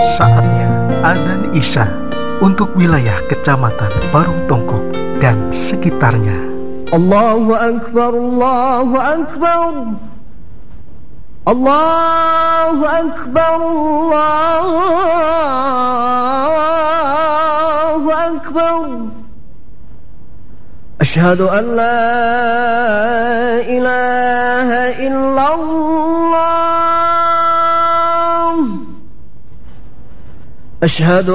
Saatnya adzan Isya untuk wilayah Kecamatan Parung Tongkok dan sekitarnya. Allahu Akbar, Allahu Akbar, Allahu Akbar, Allahu Akbar. Asyhadu an la ilaha illallah. Asyhadu